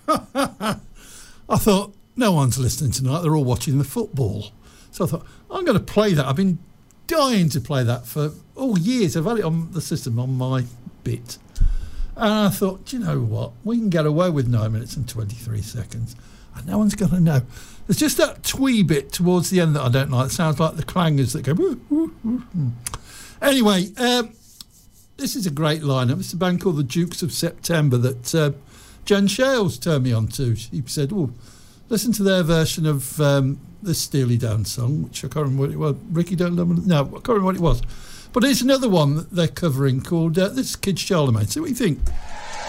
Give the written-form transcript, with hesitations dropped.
I thought, no one's listening tonight. They're all watching the football. So I thought, I'm going to play that. I've been dying to play that for years. I've had it on the system on my bit. And I thought, do you know what? We can get away with 9 minutes and 23 seconds. And no one's going to know. There's just that twee bit towards the end that I don't like. It sounds like the clangers that go... Woo, woo, woo. Anyway, this is a great lineup. It's a band called the Dukes of September that Jen Shales turned me on to. She said, listen to their version of the Steely Dan song, which I can't remember what it was. Ricky don't know. No, I can't remember what it was. But it's another one that they're covering called This is Kid Charlemagne. See what you think.